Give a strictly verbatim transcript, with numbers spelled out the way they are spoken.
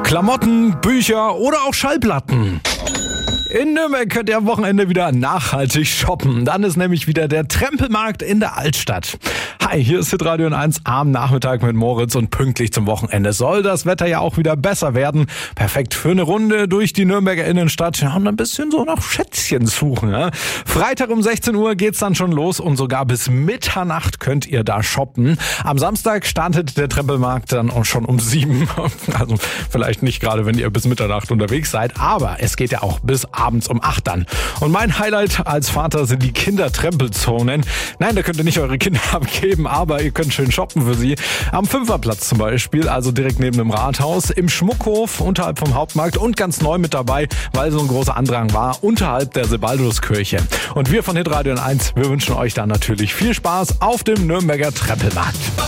Klamotten, Bücher oder auch Schallplatten. In Nürnberg könnt ihr am Wochenende wieder nachhaltig shoppen. Dann ist nämlich wieder der Trempelmarkt in der Altstadt. Hi, hier ist Hitradio eins am Nachmittag mit Moritz und pünktlich zum Wochenende soll das Wetter ja auch wieder besser werden. Perfekt für eine Runde durch die Nürnberger Innenstadt ja, und ein bisschen so nach Schätzchen suchen. Ja. Freitag um sechzehn Uhr geht's dann schon los und sogar bis Mitternacht könnt ihr da shoppen. Am Samstag startet der Trempelmarkt dann auch schon um sieben. Also vielleicht nicht gerade, wenn ihr bis Mitternacht unterwegs seid, aber es geht ja auch bis abends um acht dann. Und mein Highlight als Vater sind die Kindertrempelzonen. Nein, da könnt ihr nicht eure Kinder abgeben, aber ihr könnt schön shoppen für sie. Am Fünferplatz zum Beispiel, also direkt neben dem Rathaus, im Schmuckhof unterhalb vom Hauptmarkt und ganz neu mit dabei, weil so ein großer Andrang war, unterhalb der Sebalduskirche. Und wir von Hitradio eins, wir wünschen euch dann natürlich viel Spaß auf dem Nürnberger Trempelmarkt.